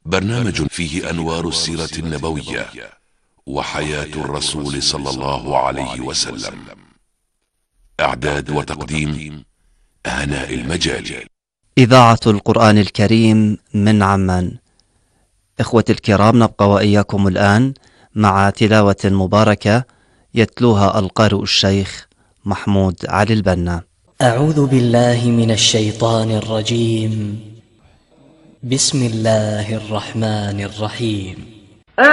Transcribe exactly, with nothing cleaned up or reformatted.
برنامج فيه أنوار السيرة النبوية وحياة الرسول صلى الله عليه وسلم. إعداد وتقديم هناء المجالي. إذاعة القرآن الكريم من عمان. إخوتي الكرام، نبقى وإياكم الآن مع تلاوة مباركة يتلوها القارئ الشيخ محمود علي البنا. أعوذ بالله من الشيطان الرجيم. بسم الله الرحمن الرحيم.